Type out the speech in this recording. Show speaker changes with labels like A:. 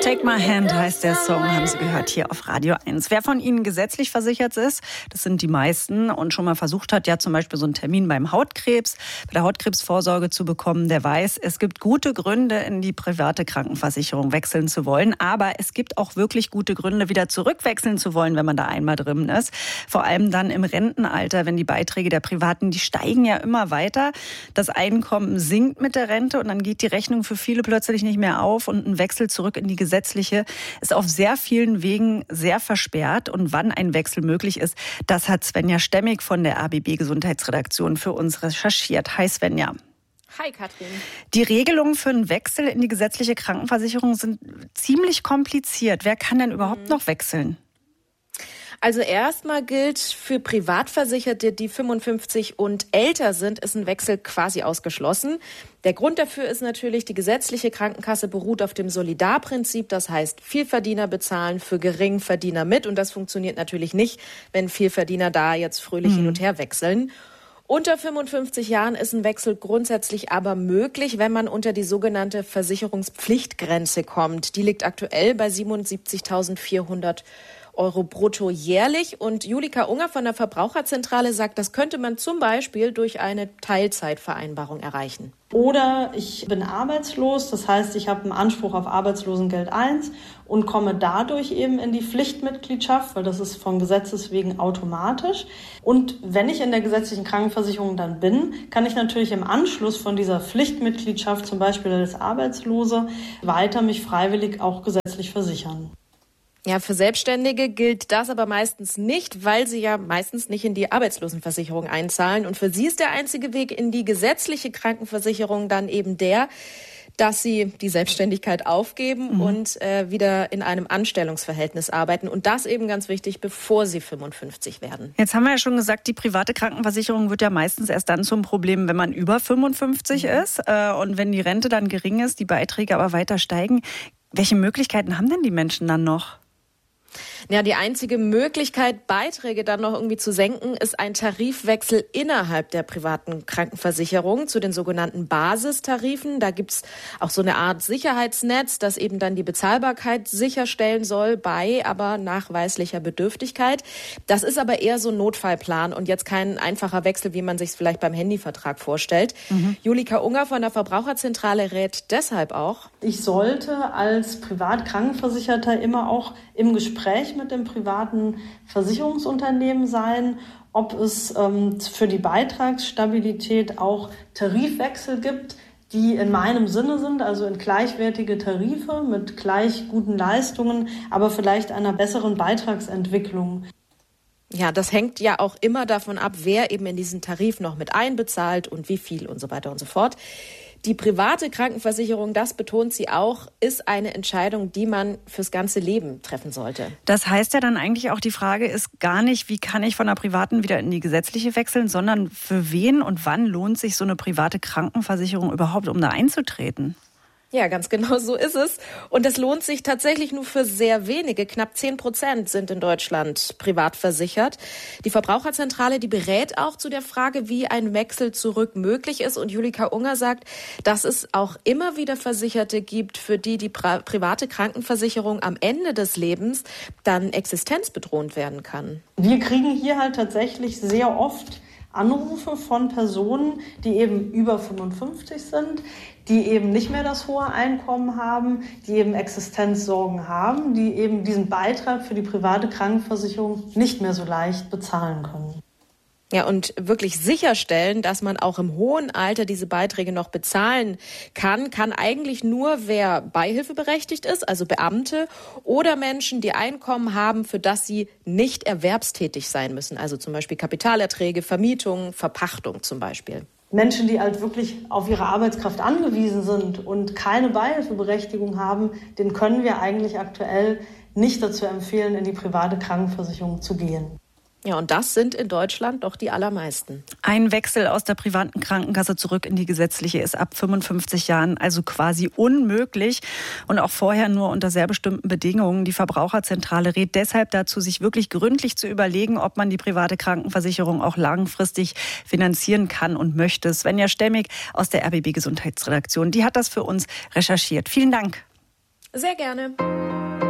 A: Take My Hand heißt der Song, haben Sie gehört hier auf Radio 1. Wer von Ihnen gesetzlich versichert ist, das sind die meisten und schon mal versucht hat, ja zum Beispiel so einen Termin beim Hautkrebs, bei der Hautkrebsvorsorge zu bekommen, der weiß, es gibt gute Gründe, in die private Krankenversicherung wechseln zu wollen. Aber es gibt auch wirklich gute Gründe, wieder zurückwechseln zu wollen, wenn man da einmal drin ist. Vor allem dann im Rentenalter, wenn die Beiträge der Privaten, die steigen ja immer weiter. Das Einkommen sinkt mit der Rente und dann geht die Rechnung für viele plötzlich nicht mehr auf und ein Wechsel zurück in die gesetzliche ist auf sehr vielen Wegen sehr versperrt. Und wann ein Wechsel möglich ist, das hat Svenja Stemmig von der ABB Gesundheitsredaktion für uns recherchiert. Hi Svenja.
B: Hi Katrin.
A: Die Regelungen für einen Wechsel in die gesetzliche Krankenversicherung sind ziemlich kompliziert. Wer kann denn überhaupt noch wechseln?
B: Also erstmal gilt für Privatversicherte, die 55 und älter sind, ist ein Wechsel quasi ausgeschlossen. Der Grund dafür ist natürlich, die gesetzliche Krankenkasse beruht auf dem Solidarprinzip. Das heißt, Vielverdiener bezahlen für Geringverdiener mit. Und das funktioniert natürlich nicht, wenn Vielverdiener da jetzt fröhlich hin und her wechseln. Unter 55 Jahren ist ein Wechsel grundsätzlich aber möglich, wenn man unter die sogenannte Versicherungspflichtgrenze kommt. Die liegt aktuell bei 77.400 Euro brutto jährlich. Und Julika Unger von der Verbraucherzentrale sagt, das könnte man zum Beispiel durch eine Teilzeitvereinbarung erreichen.
C: Oder ich bin arbeitslos, das heißt, ich habe einen Anspruch auf Arbeitslosengeld 1 und komme dadurch eben in die Pflichtmitgliedschaft, weil das ist von Gesetzes wegen automatisch. Und wenn ich in der gesetzlichen Krankenversicherung dann bin, kann ich natürlich im Anschluss von dieser Pflichtmitgliedschaft, zum Beispiel als Arbeitslose, weiter mich freiwillig auch gesetzlich versichern.
B: Ja, für Selbstständige gilt das aber meistens nicht, weil sie ja meistens nicht in die Arbeitslosenversicherung einzahlen. Und für sie ist der einzige Weg in die gesetzliche Krankenversicherung dann eben der, dass sie die Selbstständigkeit aufgeben und wieder in einem Anstellungsverhältnis arbeiten. Und das eben ganz wichtig, bevor sie 55 werden.
A: Jetzt haben wir ja schon gesagt, die private Krankenversicherung wird ja meistens erst dann zum Problem, wenn man über 55 ist. Und wenn die Rente dann gering ist, die Beiträge aber weiter steigen. Welche Möglichkeiten haben denn die Menschen dann noch?
B: Ja, die einzige Möglichkeit, Beiträge dann noch irgendwie zu senken, ist ein Tarifwechsel innerhalb der privaten Krankenversicherung zu den sogenannten Basistarifen. Da gibt's auch so eine Art Sicherheitsnetz, das eben dann die Bezahlbarkeit sicherstellen soll bei aber nachweislicher Bedürftigkeit. Das ist aber eher so ein Notfallplan und jetzt kein einfacher Wechsel, wie man sich es vielleicht beim Handyvertrag vorstellt. Julika Unger von der Verbraucherzentrale rät deshalb auch:
C: Ich sollte als Privatkrankenversicherter immer auch im Gespräch mit dem privaten Versicherungsunternehmen sein, ob es für die Beitragsstabilität auch Tarifwechsel gibt, die in meinem Sinne sind, also in gleichwertige Tarife mit gleich guten Leistungen, aber vielleicht einer besseren Beitragsentwicklung.
B: Ja, das hängt ja auch immer davon ab, wer eben in diesen Tarif noch mit einbezahlt und wie viel und so weiter und so fort. Die private Krankenversicherung, das betont sie auch, ist eine Entscheidung, die man fürs ganze Leben treffen sollte.
A: Das heißt ja dann eigentlich auch, die Frage ist gar nicht, wie kann ich von der privaten wieder in die gesetzliche wechseln, sondern für wen und wann lohnt sich so eine private Krankenversicherung überhaupt, um da einzutreten?
B: Ja, ganz genau so ist es. Und das lohnt sich tatsächlich nur für sehr wenige. Knapp 10% sind in Deutschland privat versichert. Die Verbraucherzentrale, die berät auch zu der Frage, wie ein Wechsel zurück möglich ist. Und Julika Unger sagt, dass es auch immer wieder Versicherte gibt, für die die private Krankenversicherung am Ende des Lebens dann existenzbedrohend werden kann.
C: Wir kriegen hier halt tatsächlich sehr oft Anrufe von Personen, die eben über 55 sind, die eben nicht mehr das hohe Einkommen haben, die eben Existenzsorgen haben, die eben diesen Beitrag für die private Krankenversicherung nicht mehr so leicht bezahlen können.
B: Ja, und wirklich sicherstellen, dass man auch im hohen Alter diese Beiträge noch bezahlen kann eigentlich nur, wer beihilfeberechtigt ist, also Beamte oder Menschen, die Einkommen haben, für das sie nicht erwerbstätig sein müssen. Also zum Beispiel Kapitalerträge, Vermietung, Verpachtung zum Beispiel.
C: Menschen, die halt wirklich auf ihre Arbeitskraft angewiesen sind und keine Beihilfeberechtigung haben, denen können wir eigentlich aktuell nicht dazu empfehlen, in die private Krankenversicherung zu gehen.
B: Ja, und das sind in Deutschland doch die allermeisten.
A: Ein Wechsel aus der privaten Krankenkasse zurück in die gesetzliche ist ab 55 Jahren also quasi unmöglich und auch vorher nur unter sehr bestimmten Bedingungen. Die Verbraucherzentrale rät deshalb dazu, sich wirklich gründlich zu überlegen, ob man die private Krankenversicherung auch langfristig finanzieren kann und möchte. Svenja Stemmig aus der RBB Gesundheitsredaktion, die hat das für uns recherchiert. Vielen Dank.
B: Sehr gerne.